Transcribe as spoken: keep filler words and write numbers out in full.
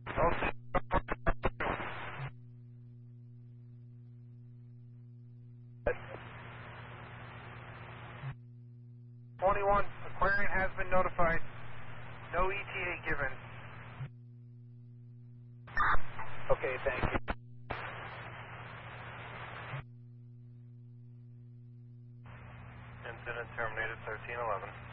twenty-one, Aquarian has been notified. No E T A given. Okay, thank you. Incident terminated thirteen eleven.